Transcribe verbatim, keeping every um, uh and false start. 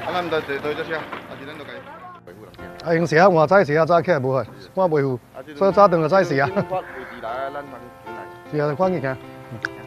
咱唔对对对这些，啊，是咱都该维护人啊，用时啊换早时啊早起来无害，我维护，所以早顿就早时啊。 法维持来，咱能进来。 是啊，赶紧行。